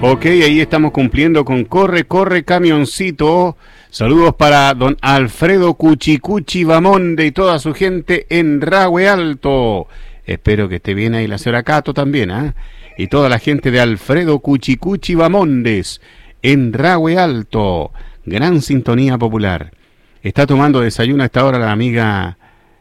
Ok, ahí estamos cumpliendo con Corre, Corre, Camioncito. Saludos para don Alfredo Cuchicuchi Bamonde y toda su gente en Rahue Alto. Espero que esté bien ahí la señora Cato también, ¿ah? Y toda la gente de Alfredo Cuchicuchi Bamondes en Rahue Alto. Gran sintonía popular. Está tomando desayuno a esta hora la amiga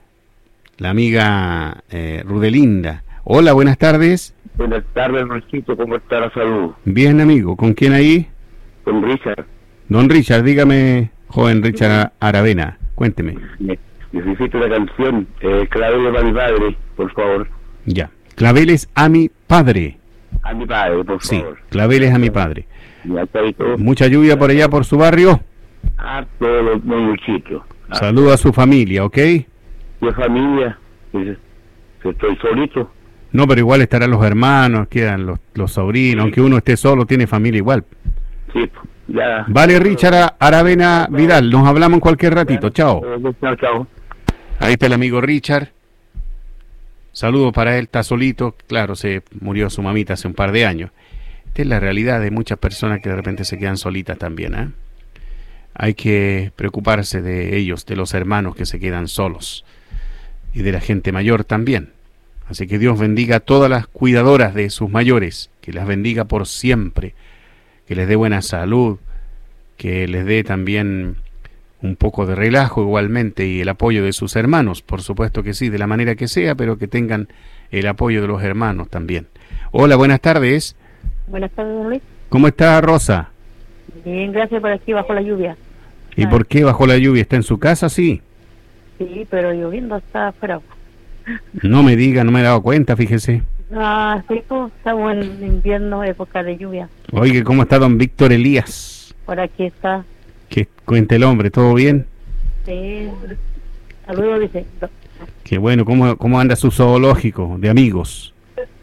Rudelinda. Hola, buenas tardes. Buenas tardes, Marcito, ¿cómo está la salud? Bien, amigo. ¿Con quién ahí? Con Richard. Don Richard, dígame, joven Richard Aravena, cuénteme. Necesito la canción Claveles a mi padre, por favor. Ya. Claveles a mi padre. A mi padre, por Sí, favor. Claveles a mi padre. Ya está ahí todo. Mucha lluvia por allá, por su barrio. Todos los muchachitos. Saluda a su familia, ¿ok? Mi familia, que estoy solito. No, pero igual estarán los hermanos, quedan los sobrinos, aunque uno esté solo, tiene familia igual. Sí, ya. Vale, Richard Aravena Vidal, nos hablamos en cualquier ratito, chao. Chao, chao. Ahí está el amigo Richard. Saludos para él, está solito. Claro, se murió su mamita hace un par de años. Esta es la realidad de muchas personas que de repente se quedan solitas también, ¿eh? Hay que preocuparse de ellos, de los hermanos que se quedan solos. Y de la gente mayor también. Así que Dios bendiga a todas las cuidadoras de sus mayores, que las bendiga por siempre, que les dé buena salud, que les dé también un poco de relajo igualmente y el apoyo de sus hermanos, por supuesto que sí, de la manera que sea, pero que tengan el apoyo de los hermanos también. Hola, buenas tardes. Buenas tardes, don Luis. ¿Cómo está Rosa? Bien, gracias, por aquí bajo la lluvia. ¿Y por qué bajo la lluvia? ¿Está en su casa? Sí. Sí, pero lloviendo está afuera. No me diga, no me he dado cuenta, fíjese. Sí, pues estamos en invierno, época de lluvia. Oye, ¿cómo está don Víctor Elías? Por aquí está. Que cuente el hombre, ¿todo bien? Sí. Saludos, dice. Qué bueno, ¿cómo anda su zoológico de amigos?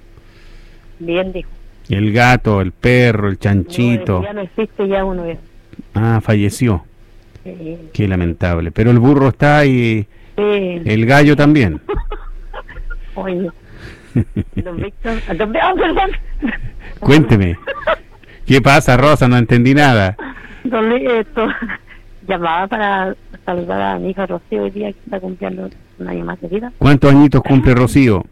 Bien, dijo. El gato, el perro, el chanchito. No, ya no existe ya uno. Falleció. Sí. Qué lamentable. Pero el burro está y Sí. el gallo también. Oye. Don Víctor. Perdón. Cuénteme. ¿Qué pasa, Rosa? No entendí nada. Don Luis, llamaba para saludar a mi hija Rocío hoy día, que está cumpliendo un año más de vida. ¿Cuántos añitos cumple Rocío?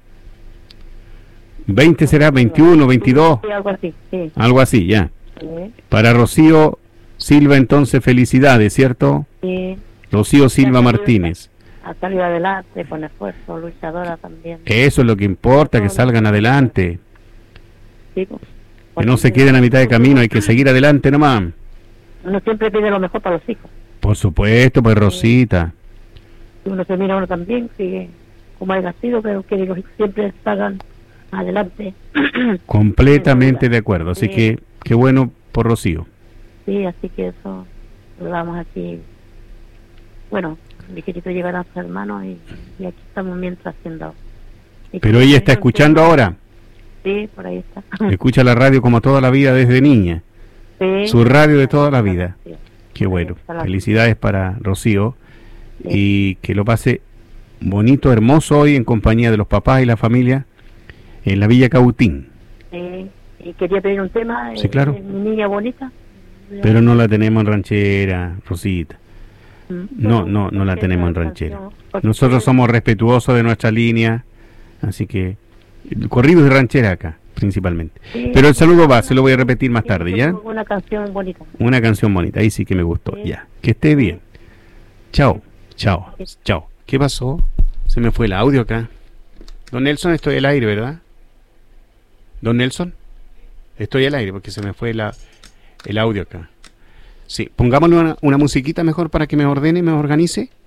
¿20 será? ¿21? ¿22? Sí, algo así, sí. Algo así, ya. Sí. Para Rocío Silva, entonces, felicidades, ¿cierto? Sí. Rocío Silva Martínez. Ha salido adelante con esfuerzo, luchadora también. Eso es lo que importa, que salgan adelante. Sí, pues. Que no se queden a mitad de camino, hay que seguir adelante nomás. Uno siempre pide lo mejor para los hijos. Por supuesto, pues Rosita. Y uno se mira uno también, sigue como haya sido, pero que los hijos siempre salgan adelante. Completamente de acuerdo, así que qué bueno por Rocío. Sí, así que eso lo damos aquí. Bueno, mi querido llegará a sus hermanos y aquí estamos mientras haciendo. Pero ella está escuchando ahora. Sí, por ahí está. Escucha la radio como toda la vida desde niña. Sí. Su radio de toda la vida. Sí. Qué bueno. Sí. Felicidades para Rocío. Sí. Y que lo pase bonito, hermoso hoy en compañía de los papás y la familia en la Villa Cautín. Sí. Y quería pedir un tema. Sí, claro. Mi niña bonita. Pero no la tenemos en ranchera, Rosita. No la tenemos en ranchera. Nosotros somos respetuosos de nuestra línea, así que corridos de ranchera acá, principalmente. Sí. Pero el saludo va, se lo voy a repetir más tarde, ¿ya? Una canción bonita. Una canción bonita, ahí sí que me gustó, Sí. ya. Que esté bien. Chao, chao, chao. ¿Qué pasó? Se me fue el audio acá. Don Nelson, estoy al aire, ¿verdad? Don Nelson, estoy al aire porque se me fue el audio acá. Sí, pongámosle una musiquita mejor para que me ordene y me organice.